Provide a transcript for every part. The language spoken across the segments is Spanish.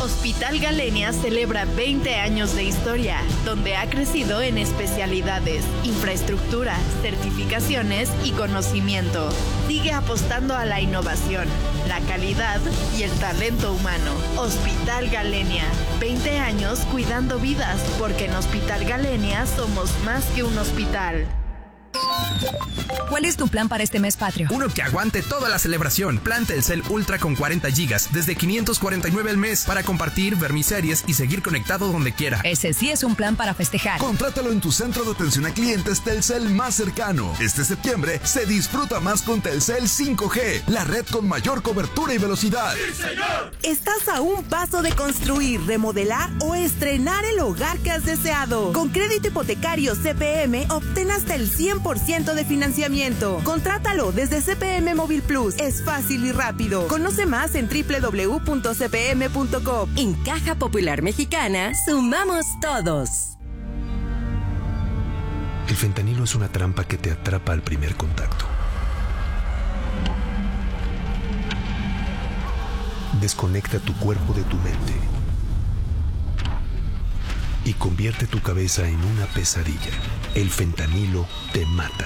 Hospital Galenia celebra 20 años de historia, donde ha crecido en especialidades, infraestructura, certificaciones y conocimiento. Sigue apostando a la innovación, la calidad y el talento humano. Hospital Galenia, 20 años cuidando vidas, porque en Hospital Galenia somos más que un hospital. ¿Cuál es tu plan para este mes patrio? Uno que aguante toda la celebración. Plan Telcel Ultra con 40 gigas, desde 549 al mes, para compartir, ver mis series y seguir conectado donde quiera. Ese sí es un plan para festejar. Contrátalo en tu centro de atención a clientes Telcel más cercano. Este septiembre se disfruta más con Telcel 5G, la red con mayor cobertura y velocidad. ¡Sí, señor! Estás a un paso de construir, remodelar o estrenar el hogar que has deseado. Con crédito hipotecario CPM, obtén hasta el 100% de financiamiento. Contrátalo desde CPM Móvil Plus. Es fácil y rápido. Conoce más en www.cpm.com. En Caja Popular Mexicana, sumamos todos. El fentanilo es una trampa que te atrapa al primer contacto. Desconecta tu cuerpo de tu mente y convierte tu cabeza en una pesadilla. El fentanilo te mata.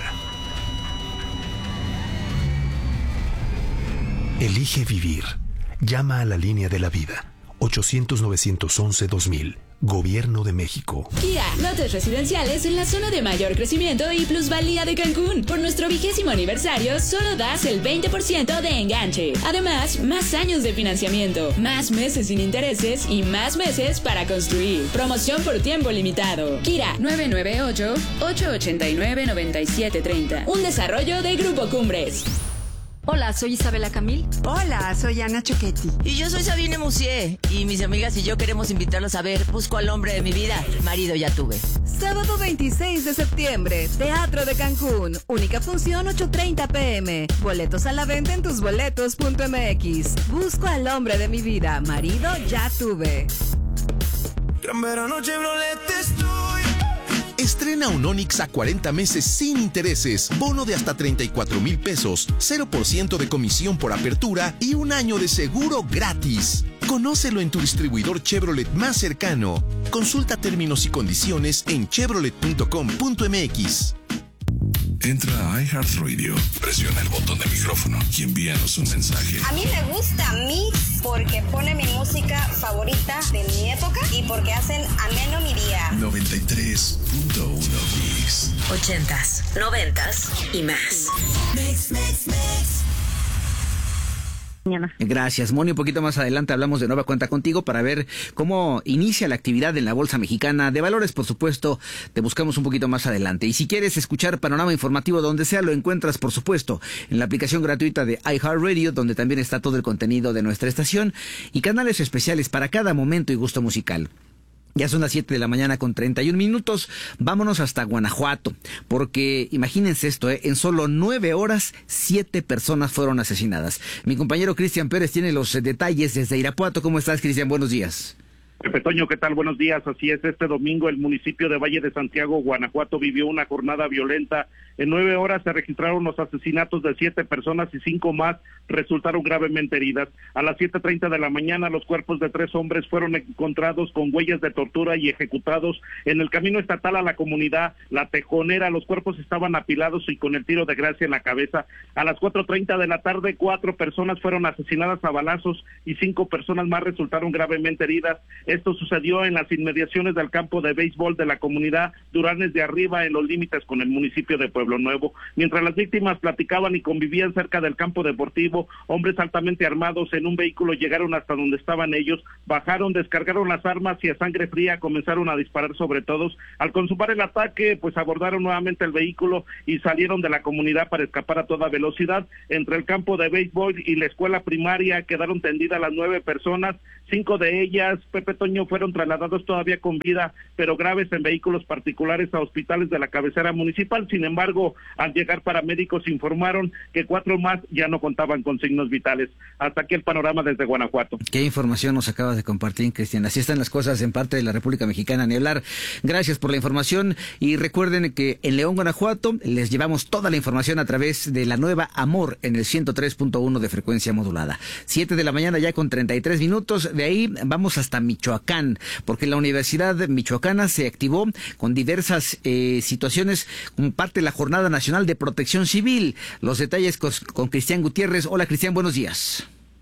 Elige vivir. Llama a la línea de la vida. 800-911-2000. Gobierno de México. Kia, lotes residenciales en la zona de mayor crecimiento y plusvalía de Cancún. Por nuestro 20º aniversario, solo das el 20% de enganche. Además, más años de financiamiento, más meses sin intereses y más meses para construir. Promoción por tiempo limitado. Kira, 998-889-9730. Un desarrollo de Grupo Cumbres. Hola, soy Isabela Camil. Hola, soy Ana Choquetti. Y yo soy Sabine Musier. Y mis amigas y yo queremos invitarlos a ver Busco al hombre de mi vida. Marido ya tuve. Sábado 26 de septiembre, Teatro de Cancún. Única función 8:30 p.m. Boletos a la venta en tusboletos.mx. Busco al hombre de mi vida. Marido ya tuve. Gran verano Chevrolet estoy. Estrena un Onix a 40 meses sin intereses, bono de hasta 34,000 pesos, 0% de comisión por apertura y un año de seguro gratis. Conócelo en tu distribuidor Chevrolet más cercano. Consulta términos y condiciones en chevrolet.com.mx. Entra a iHeartRadio, presiona el botón de micrófono y envíanos un mensaje. A mí me gusta Mix porque pone mi música favorita de mi época y porque hacen ameno mi día. 93.1 Mix. 80s, 90s y más. Mix, mix, mix. Gracias, Moni. Un poquito más adelante hablamos de nueva cuenta contigo para ver cómo inicia la actividad en la Bolsa Mexicana de Valores. Por supuesto, te buscamos un poquito más adelante. Y si quieres escuchar Panorama Informativo donde sea, lo encuentras, por supuesto, en la aplicación gratuita de iHeartRadio, donde también está todo el contenido de nuestra estación y canales especiales para cada momento y gusto musical. Ya son las 7 de la mañana con 31 minutos. Vámonos hasta Guanajuato, porque imagínense esto, en solo 9 horas, 7 personas fueron asesinadas. Mi compañero Cristian Pérez tiene los detalles desde Irapuato. ¿Cómo estás, Cristian? Buenos días. Pepe Toño, ¿qué tal? Buenos días. Así es, este domingo el municipio de Valle de Santiago, Guanajuato, vivió una jornada violenta. En 9 horas se registraron los asesinatos de 7 personas y 5 más resultaron gravemente heridas. A las 7:30 de la mañana, los cuerpos de 3 hombres fueron encontrados con huellas de tortura y ejecutados en el camino estatal a la comunidad La Tejonera. Los cuerpos estaban apilados y con el tiro de gracia en la cabeza. A las 4:30 de la tarde, 4 personas fueron asesinadas a balazos y 5 personas más resultaron gravemente heridas. Esto sucedió en las inmediaciones del campo de béisbol de la comunidad Duranes de Arriba, en los límites con el municipio de Pueblo Nuevo. Mientras las víctimas platicaban y convivían cerca del campo deportivo, hombres altamente armados en un vehículo llegaron hasta donde estaban ellos, bajaron, descargaron las armas y a sangre fría comenzaron a disparar sobre todos. Al consumar el ataque, pues abordaron nuevamente el vehículo y salieron de la comunidad para escapar a toda velocidad. Entre el campo de béisbol y la escuela primaria quedaron tendidas las 9 personas, 5 de ellas, Pepe Toño, fueron trasladados todavía con vida, pero graves en vehículos particulares a hospitales de la cabecera municipal. Sin embargo, embargo, al llegar paramédicos informaron que 4 más ya no contaban con signos vitales. Hasta aquí el panorama desde Guanajuato. Qué información nos acabas de compartir, Cristian. Así están las cosas en parte de la República Mexicana, ni hablar. Gracias por la información y recuerden que en León, Guanajuato, les llevamos toda la información a través de la nueva Amor en el 103.1 de frecuencia modulada. 7 de la mañana ya con 33 minutos. De ahí vamos hasta Michoacán, porque la Universidad Michoacana se activó con diversas situaciones como parte de la Jornada Nacional de Protección Civil. Los detalles con Cristian Gutiérrez. Hola, Cristian, buenos días.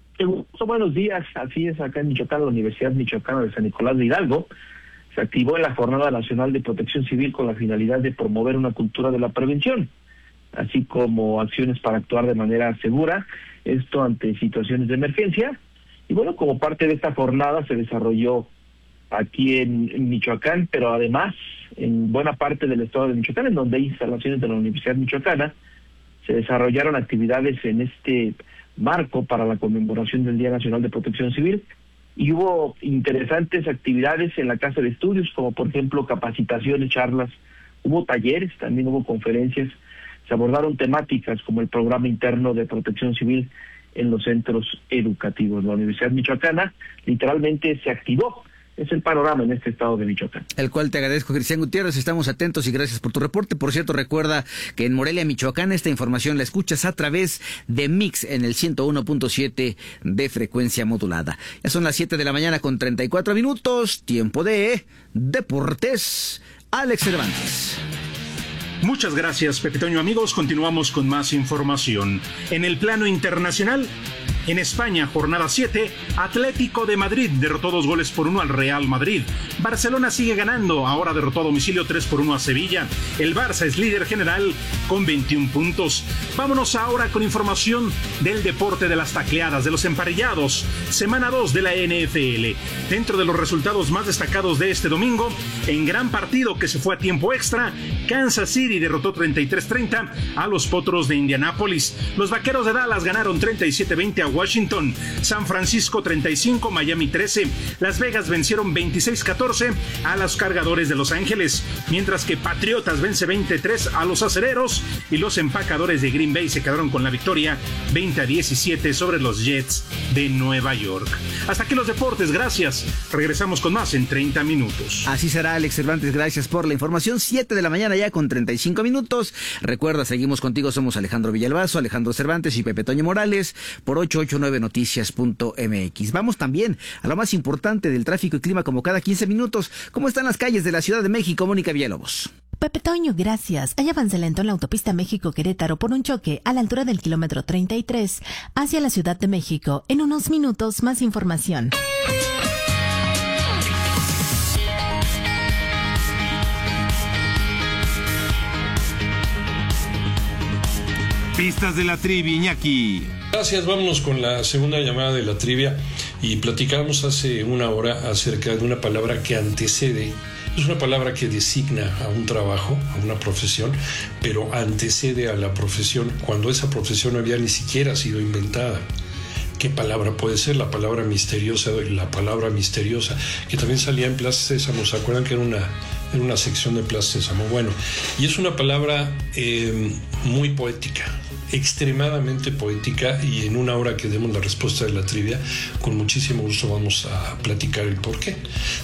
Buenos días, así es, acá en Michoacán, la Universidad Michoacana de San Nicolás de Hidalgo se activó en la Jornada Nacional de Protección Civil con la finalidad de promover una cultura de la prevención, así como acciones para actuar de manera segura, esto ante situaciones de emergencia. Y bueno, como parte de esta jornada se desarrolló aquí en Michoacán, pero además en buena parte del estado de Michoacán, en donde hay instalaciones de la Universidad Michoacana, se desarrollaron actividades en este marco para la conmemoración del Día Nacional de Protección Civil, y hubo interesantes actividades en la Casa de Estudios, como por ejemplo capacitaciones, charlas, hubo talleres, también hubo conferencias, se abordaron temáticas como el programa interno de protección civil en los centros educativos. La Universidad Michoacana literalmente se activó. Es el panorama en este estado de Michoacán. El cual te agradezco, Cristian Gutiérrez. Estamos atentos y gracias por tu reporte. Por cierto, recuerda que en Morelia, Michoacán, esta información la escuchas a través de Mix en el 101.7 de frecuencia modulada. Ya son las 7 de la mañana con 34 minutos. Tiempo de Deportes. Alex Cervantes. Muchas gracias, Pepe Toño. Amigos, continuamos con más información. En el plano internacional, en España, jornada 7, Atlético de Madrid derrotó 2-1 al Real Madrid. Barcelona sigue ganando, ahora derrotó a domicilio 3-1 a Sevilla. El Barça es líder general con 21 puntos. Vámonos ahora con información del deporte de las tacleadas, de los emparrillados. Semana 2 de la NFL. Dentro de los resultados más destacados de este domingo, en gran partido que se fue a tiempo extra, Kansas City derrotó 33-30 a los Potros de Indianápolis. Los Vaqueros de Dallas ganaron 37-20 a Washington. San Francisco 35, Miami 13. Las Vegas vencieron 26-14 a los Cargadores de Los Ángeles, mientras que Patriotas vence 23 a los Acereros y los Empacadores de Green Bay se quedaron con la victoria 20-17 sobre los Jets de Nueva York. Hasta aquí los deportes, gracias. Regresamos con más en 30 minutos. Así será, Alex Cervantes, gracias por la información. 7 de la mañana ya con 35 minutos. Recuerda, seguimos contigo, somos Alejandro Villalbazo, Alejandro Cervantes y Pepe Toño Morales por 889noticias.mx. Vamos también a lo más importante del tráfico y clima como cada 15 minutos. ¿Cómo están las calles de la Ciudad de México, Mónica Villalobos? Pepe Toño, gracias. Hay avance lento en la autopista México-Querétaro por un choque a la altura del kilómetro 33 hacia la Ciudad de México. En unos minutos, más información. Pistas de la trivia, Iñaki. Gracias, vámonos con la segunda llamada de la trivia y platicamos hace una hora acerca de una palabra que antecede. Es una palabra que designa a un trabajo, a una profesión, pero antecede a la profesión cuando esa profesión no había ni siquiera sido inventada. ¿Qué palabra puede ser? La palabra misteriosa, que también salía en Plaza Sésamo. ¿Se acuerdan que era una sección de Plaza Sésamo? Bueno, y es una palabra muy poética, extremadamente poética, y en una hora que demos la respuesta de la trivia, con muchísimo gusto vamos a platicar el porqué.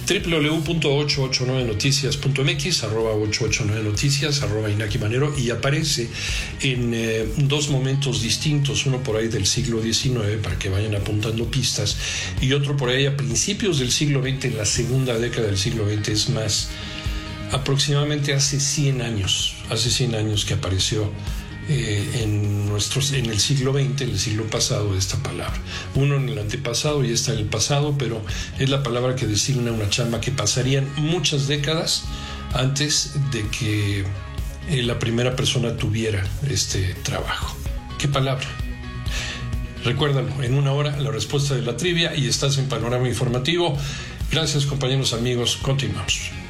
www.889noticias.mx, @889noticias, @Iñaki Manero, y aparece en dos momentos distintos, uno por ahí del siglo XIX, para que vayan apuntando pistas, y otro por ahí a principios del siglo XX, en la segunda década del siglo XX, es más, aproximadamente hace 100 años que apareció en el siglo XX, en el siglo pasado, esta palabra. Uno en el antepasado y esta en el pasado, pero es la palabra que designa una chamba que pasarían muchas décadas antes de que la primera persona tuviera este trabajo. ¿Qué palabra? Recuérdalo, en una hora la respuesta de la trivia y estás en Panorama Informativo. Gracias, compañeros, amigos, continuamos.